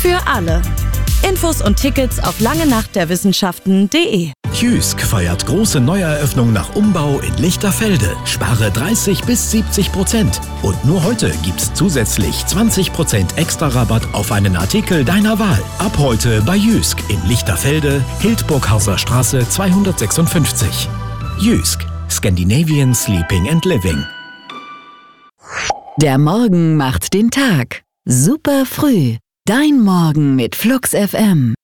für alle. Infos und Tickets auf langenachtderwissenschaften.de. JYSK feiert große Neueröffnung nach Umbau in Lichterfelde. Spare 30-70%. Und nur heute gibt's zusätzlich 20% extra Rabatt auf einen Artikel deiner Wahl. Ab heute bei JYSK in Lichterfelde, Hildburghauser Straße 256. JYSK, Scandinavian Sleeping and Living. Der Morgen macht den Tag. Super früh. Dein Morgen mit Flux FM.